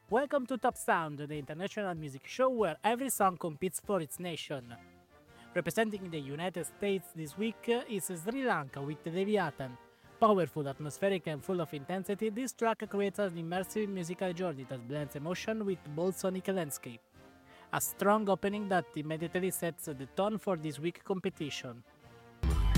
Welcome to Top Sound, the international music show where every song competes for its nation. Representing the United States this week is Sri Lanka with Leviathan. Powerful, atmospheric, and full of intensity, this track creates an immersive musical journey that blends emotion with bold sonic landscape. A strong opening that immediately sets the tone for this week's competition.